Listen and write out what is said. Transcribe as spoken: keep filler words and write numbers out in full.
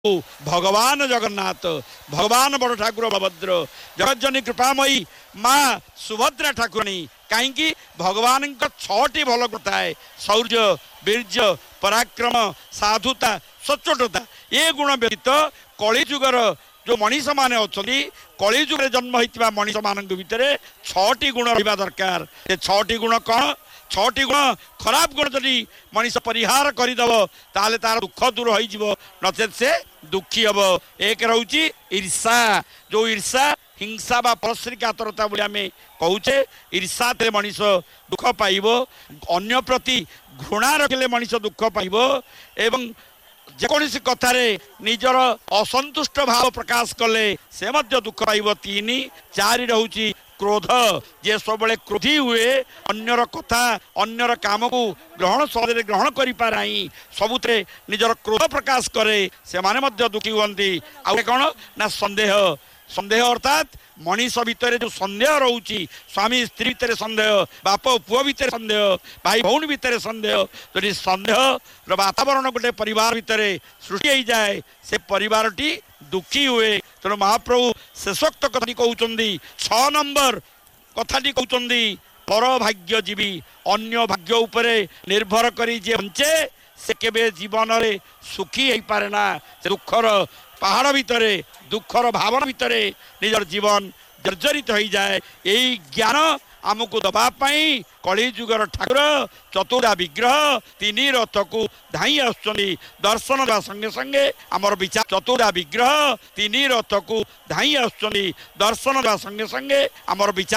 भगवान जगन्नाथ भगवान बड़ ठाकुर बलभद्र जगज्जनी कृपामयी माँ सुभद्रा ठाकुराणी कहीं भगवान छटी भल गुण थाए शौर्य वीर्य पराक्रम साधुता सच्चोटता ये गुण व्यतीत कलिजुगर जो मनीष माने अच्छा कलिजुग जन्म होता मनीष मान भितर छटी गुण रहा दरकार छटी गुण कौन छटी गुण खराब गुण जदि मनीष परिहार करदेव ताले तार दुख दूर हो नचेत से दुखी हम। एक रोचे ईर्षा जो ईर्षा हिंसा बा परस्त्री कातरता बोली आम कहे ईर्षा थे मनीष दुख पाइब अन्य प्रति घृणा रखिले मनीष दुख पाइब एवं जेकोसी कथार निजर असंतुष्ट भाव प्रकाश कले से मध्य दुख पाइब। तीन चारि रोचे क्रोध जे सब क्रोधी हुए अन्यर कथा अन्यर काम को ग्रहण सहज ग्रहण कर पारे सबुते निजर क्रोध प्रकाश करे से माने मध्य दुखी हुंती। आउ कौन ना संदेह संदेह अर्थात मनीष भितर जो संदेह रोचे स्वामी स्त्री भितर संदेह बाप पुओ भितर संदेह भाई भौणी भितर संदेह जदि संदेह वातावरण गोटे परिवार भितर सृष्टि हो जाए से परिवार टी दुखी हुए। तेणु महाप्रभु शेषोक्त कथी कहते छ नंबर कथाटी कहते पर भाग्य जीवी अन्य भाग्य उपरे निर्भर करी जे बंचे से केबे जीवन रे सुखी हो पारे ना से दुखर पहाड़ भितर दुखर भावना भितर निजर जीवन जर्जरित हो जाए। यही ज्ञान आमको दवापाई कलिजुगर ठाकुर चतुरा विग्रह तीन रथ को धाई आसुच्चंदी दर्शन देवा संगे संगे आमर विचार चतुरा विग्रह तीन रथ को धाई आसुच्चंदी दर्शन देवा संगे संगे आमर विचार